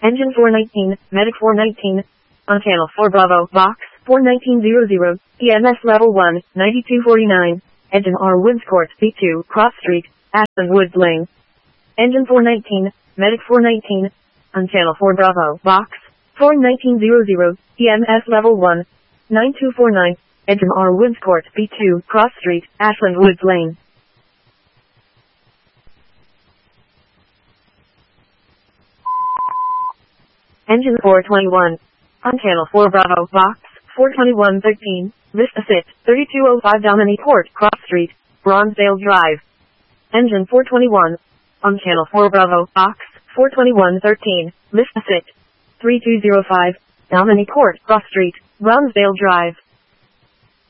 Engine 419, Medic 419. On channel 4 Bravo, Box 41900, EMS level 1, 9249. Engine R Woods Court, B2, Cross Street, Ashland Woods Lane. Engine 419, Medic 419. On channel 4 Bravo, Box 41900, EMS level 1, 9249. Engine R Woods Court, B2, Cross Street, Ashland Woods Lane. Engine 421. On channel 4 Bravo, Box 42113, Vista Sit, 3205 Dominey Court, Cross Street, Bronzedale Drive. Engine 421. On channel 4 Bravo, Box 42113, Vista Sit, 3205, Dominey Court, Cross Street, Bronzedale Drive.